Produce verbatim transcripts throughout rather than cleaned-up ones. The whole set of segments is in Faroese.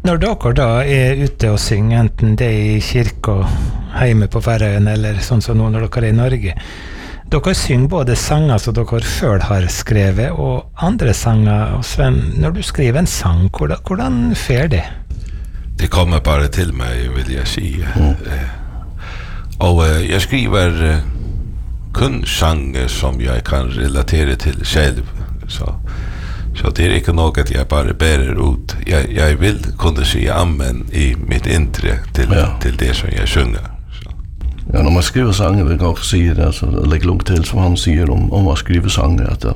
Når dere da er ute og synger, enten det er i kirka hjemme på Færøyene, eller sånn som nå når dere er i Norge, dere synger både sanger som dere selv har skrevet, og andre sanger. Og Sven, når du skriver en sang, hvordan, hvordan fer det? Det kommer bare til meg, vil jeg si. Mm. Og jeg skriver kun sanger som jeg kan relatere til selv, så Så det er ikke noe at jeg bare bærer ut. Jeg, jeg vil kunne si amen i mitt indre til, ja. til det som jeg synger. Så. Ja, når man skriver sanger, vil jeg også si det, altså, legg langt til som han sier om, om å skrive sanger, at,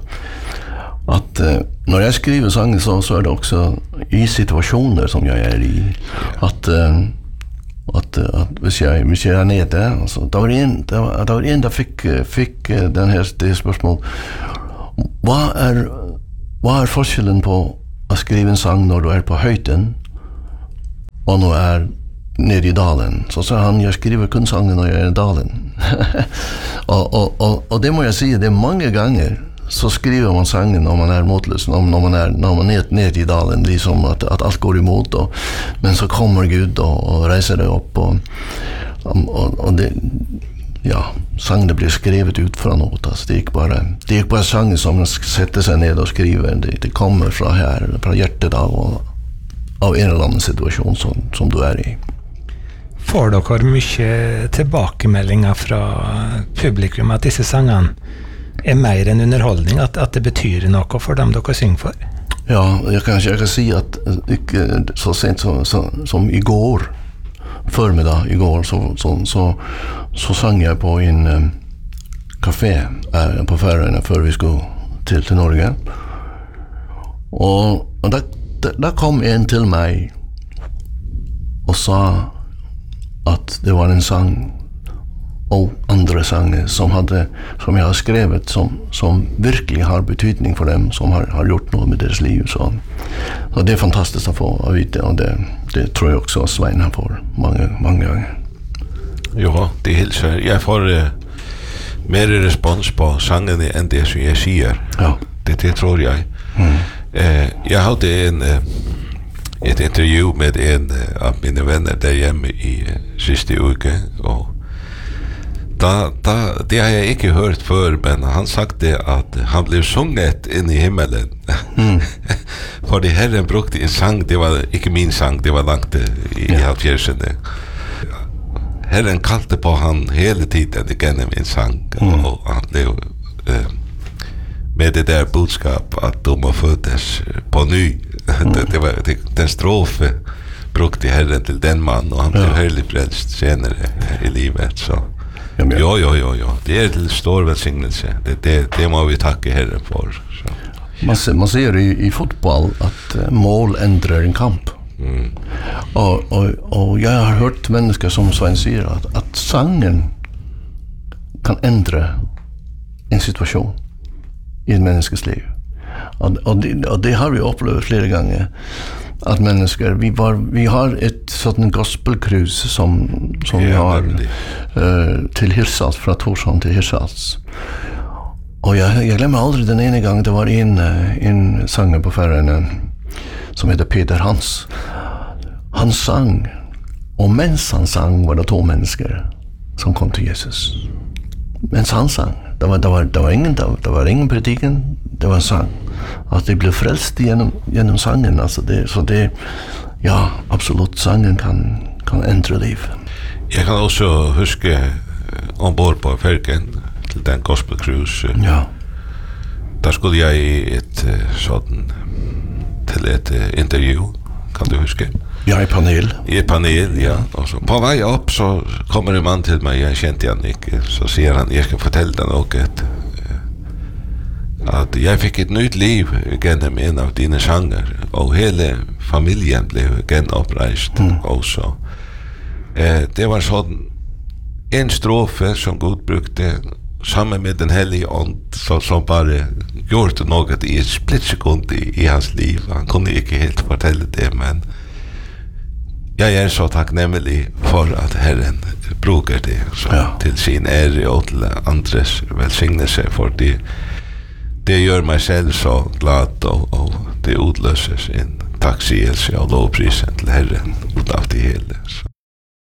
at uh, når jeg skriver sanger, så, så er det også i situasjoner som jeg er i, at, uh, at, at hvis, jeg, hvis jeg er nede, altså, det var en, det var, det var en der fikk, fikk den her, det spørsmål, hva er Hva er forskjellen på å skrive en sang når du er på høyden og når du er nede i dalen? Så sa han, jeg skriver kun sangen når jeg er i dalen. og, og, og, og det må jeg si, det er mange ganger så skriver man sangen når man er motløs, når, når man er, når man er nede i dalen, liksom at, at alt går imot, og, men så kommer Gud og, og reiser deg opp, og, og, og det ja, sangene blir skrevet ut fra noe, altså det er ikke bare, det er ikke bare sangen som man setter seg ned og skriver, det, det kommer fra her, fra hjertet av, av en eller annen situasjon som, som du er i. Får dere mye tilbakemeldinger fra publikum at disse sangene er mer enn underholdning, at, at det betyr noe for dem dere synger for? Ja, jeg kan, jeg kan si at ikke så sent som, som, som i går, förmiddag igår så så så så sang jag på en um, café uh, på Färöarna för vi skulle till till Norge. Och och där, där, där kom en till mig och sa att det var en sång och andra sånger som hade som jag har skrivit som som verkligen har betydning för dem, som har har gjort något med deras liv, så så det är fantastiskt att få att veta, och det det tror jag också Svein har får många många gånger. Ja, det är helt så. Jag får uh, mer respons på sången än det som jag säger. Ja, det det tror jag. Mm. Eh jag hade en uh, ett intervju med en uh, av mina vänner där hemma i uh, sista uke, och Da, da, det har jeg ikke hørt før, men han sagte at han blev sunget inn i himmelen. Mm. Fordi Herren brukte en sang, det var ikke min sang, det var langt i ja. halvfjerdsene. Herren kalte på han hele tiden gjennom en sang, mm. og han blev uh, med det der budskap at du må fødes på ny. Mm. det, det var, det, den strofe brukte Herren til den mann, og han blev ja. herlig frelst senere i livet, så ja, jo, jo, jo, jo. Det är till stor välsignelse. Det, det, det må vi tacka Herren för. Så. Man, ser, man ser i, i fotboll att uh, mål ändrar en kamp. Mm. Och, och, och jag har hört människor som Svein säger att, att sangen kan ändra en situation i en människas liv. Och, och, det, och det har vi upplevt flera gånger. Att människor, vi var vi har ett sådant gospelcruise som som vi har uh, till Hirsals, från Torshavn till Hirsals. Och jag jag glömmer aldrig den ena gången det var en en sångare på Färöarna som heter Peter Hans. Han sang, och mens han sang var det två människor som kom till Jesus. Men han sang, det var det var det var ingen det var ingen predikan, det var en sång. Att det blev frälst genom genom sången, alltså det, så det ja, absolut, sången kan kan ändra liv. Jag kan också huska ombord på färgen till den gospel cruise. Ja. Där skulle jag i ett sådant till ett intervju, kan du huska? Ja, i panel. I panel, ja. Och så på väg upp så kommer en man till mig, jag kände han inte, så säger han, jag ska fortälla dig något. Att jag fick ett nytt liv genom en av dina sånger, och hela familjen blev genuppreist mm. också. Eh, det var sån en strofe som Gud brukte sammen med den helige ånd, så, som bare gjorde något i ett splittsekund i, i hans liv. Han kunde inte helt fortelle det, men jag är så tacknämlig för att Herren brukar det så, ja. till sin ära och till andres välsignelse, för det det gör mig själv så glad, och, och det utlöses en takk sier seg av lovprisen til Herren ut av det hele. Så